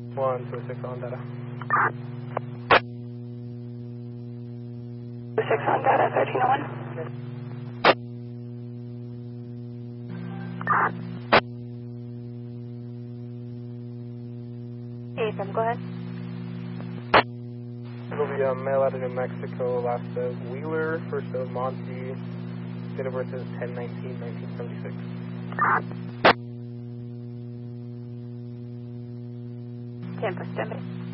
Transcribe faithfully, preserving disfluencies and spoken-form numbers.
one two six on data. two six on data, thirteen oh one. A seven, go ahead. It'll be a mail out of New Mexico, last of Wheeler, first of Monty, date of birth is ten nineteen nineteen seventy-six. ten for standby.